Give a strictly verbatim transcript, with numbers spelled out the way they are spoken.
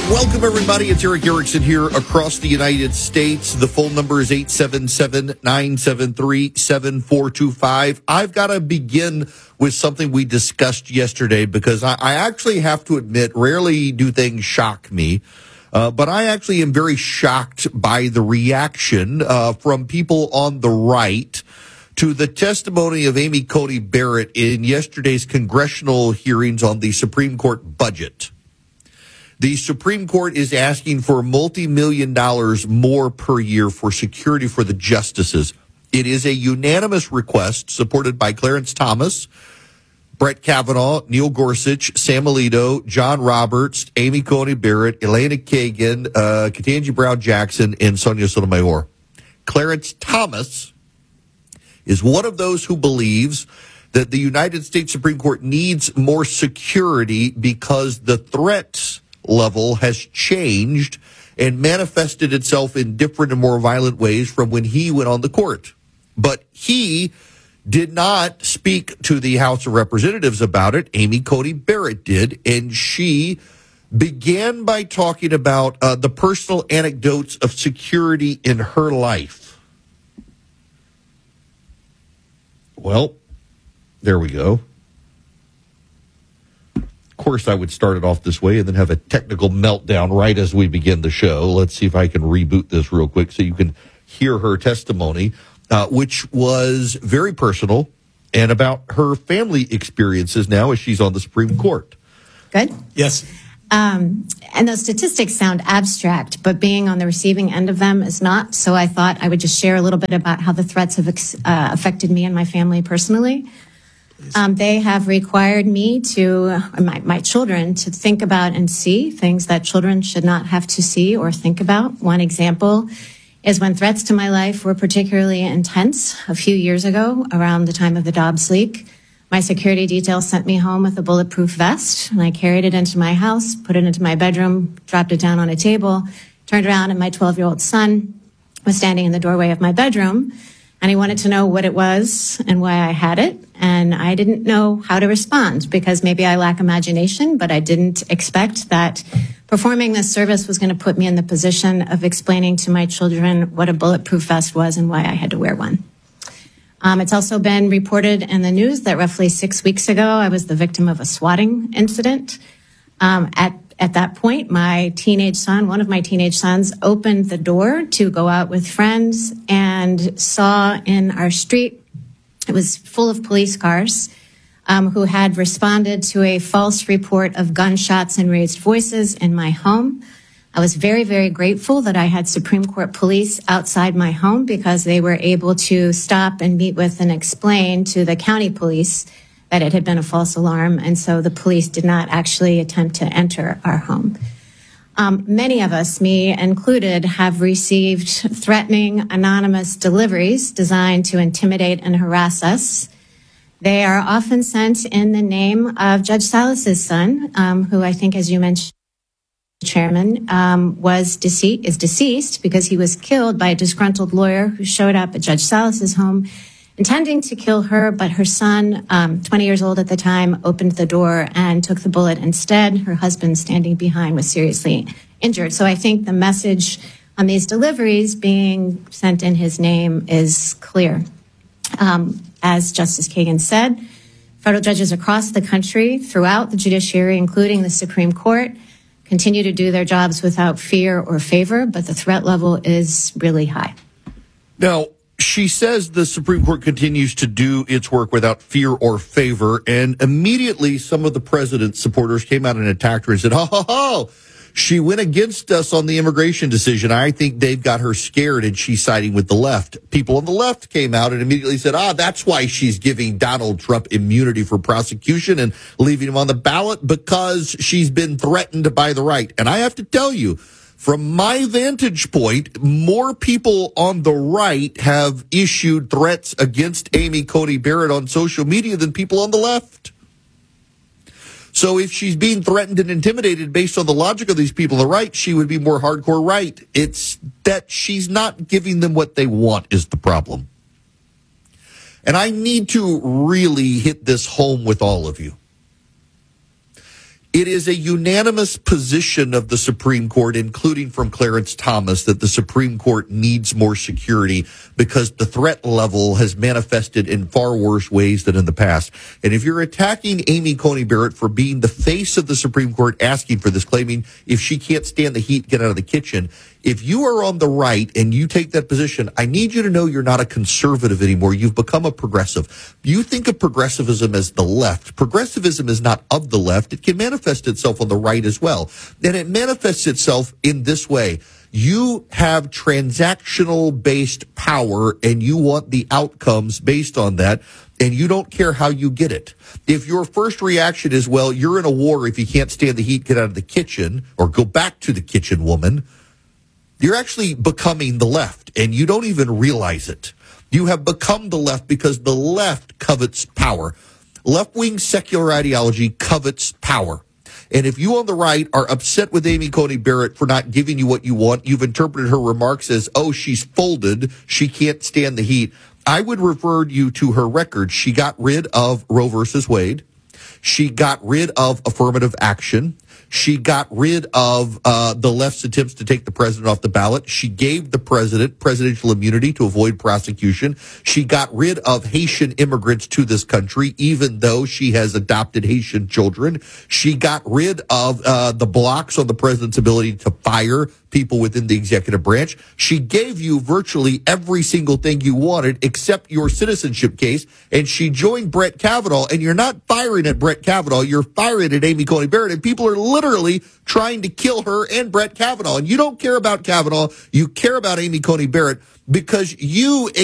Welcome, everybody. It's Eric Erickson here across the United States. The phone number is eight seven seven, nine seven three, seven four two five. I've got to begin with something we discussed yesterday because I, I actually have to admit, rarely do things shock me. Uh, but I actually am very shocked by the reaction uh, from people on the right to the testimony of Amy Coney Barrett in yesterday's congressional hearings on the Supreme Court budget. The Supreme Court is asking for multi-million dollars more per year for security for the justices. It is a unanimous request supported by Clarence Thomas, Brett Kavanaugh, Neil Gorsuch, Sam Alito, John Roberts, Amy Coney Barrett, Elena Kagan, uh, Ketanji Brown Jackson, and Sonia Sotomayor. Clarence Thomas is one of those who believes that the United States Supreme Court needs more security because the threats level has changed and manifested itself in different and more violent ways from when he went on the court. But he did not speak to the House of Representatives about it. Amy Coney Barrett did, and she began by talking about uh, the personal anecdotes of security in her life. Well, there we go. Of course, I would start it off this way and then have a technical meltdown right as we begin the show. Let's see if I can reboot this real quick so you can hear her testimony, uh, which was very personal and about her family experiences now as she's on the Supreme Court. Good? Yes. Um, and those statistics sound abstract, but being on the receiving end of them is not. So I thought I would just share a little bit about how the threats have ex- uh, affected me and my family personally. Um, they have required me to, or my, my children, to think about and see things that children should not have to see or think about. One example is when threats to my life were particularly intense a few years ago around the time of the Dobbs leak. My security detail sent me home with a bulletproof vest, and I carried it into my house, put it into my bedroom, dropped it down on a table, turned around, and my twelve-year-old son was standing in the doorway of my bedroom. And he wanted to know what it was and why I had it. And I didn't know how to respond because maybe I lack imagination, but I didn't expect that performing this service was going to put me in the position of explaining to my children what a bulletproof vest was and why I had to wear one. Um, it's also been reported in the news that roughly six weeks ago, I was the victim of a swatting incident. Um, at At that point, my teenage son, one of my teenage sons, opened the door to go out with friends and saw in our street, it was full of police cars um, who had responded to a false report of gunshots and raised voices in my home. I was very, very grateful that I had Supreme Court police outside my home because they were able to stop and meet with and explain to the county police that it had been a false alarm, and so the police did not actually attempt to enter our home. Um, many of us, me included, have received threatening anonymous deliveries designed to intimidate and harass us. They are often sent in the name of Judge Salas's son, um, who I think, as you mentioned, Chairman, um, was dece- is deceased because he was killed by a disgruntled lawyer who showed up at Judge Salas's home intending to kill her, but her son, um, twenty years old at the time, opened the door and took the bullet instead. Her husband, standing behind, was seriously injured. So I think the message on these deliveries being sent in his name is clear. Um, as Justice Kagan said, federal judges across the country, throughout the judiciary, including the Supreme Court, continue to do their jobs without fear or favor, but the threat level is really high. Now, she says the Supreme Court continues to do its work without fear or favor, and immediately some of the president's supporters came out and attacked her and said, ho, ho, ho, she went against us on the immigration decision. I think they've got her scared and she's siding with the left. People on the left came out and immediately said, ah, that's why she's giving Donald Trump immunity for prosecution and leaving him on the ballot because she's been threatened by the right. And I have to tell you, from my vantage point, more people on the right have issued threats against Amy Coney Barrett on social media than people on the left. So if she's being threatened and intimidated based on the logic of these people on the right, she would be more hardcore right. It's that she's not giving them what they want is the problem. And I need to really hit this home with all of you. It is a unanimous position of the Supreme Court, including from Clarence Thomas, that the Supreme Court needs more security because the threat level has manifested in far worse ways than in the past. And if you're attacking Amy Coney Barrett for being the face of the Supreme Court, asking for this, claiming if she can't stand the heat, get out of the kitchen. If you are on the right and you take that position, I need you to know you're not a conservative anymore. You've become a progressive. You think of progressivism as the left. Progressivism is not of the left. It can manifest itself on the right as well. And it manifests itself in this way. You have transactional based power and you want the outcomes based on that. And you don't care how you get it. If your first reaction is, well, you're in a war. If you can't stand the heat, get out of the kitchen or go back to the kitchen, woman. You're actually becoming the left, and you don't even realize it. You have become the left because the left covets power. Left-wing secular ideology covets power. And if you on the right are upset with Amy Coney Barrett for not giving you what you want, you've interpreted her remarks as, oh, she's folded, she can't stand the heat. I would refer you to her record. She got rid of Roe versus Wade. She got rid of affirmative action. She got rid of uh, the left's attempts to take the president off the ballot. She gave the president presidential immunity to avoid prosecution. She got rid of Haitian immigrants to this country, even though she has adopted Haitian children. She got rid of uh, the blocks on the president's ability to fire people within the executive branch. She gave you virtually every single thing you wanted except your citizenship case, and she joined Brett Kavanaugh, and you're not firing at Brett Kavanaugh, you're firing at Amy Coney Barrett, and people are literally trying to kill her and Brett Kavanaugh. And you don't care about Kavanaugh, you care about Amy Coney Barrett because you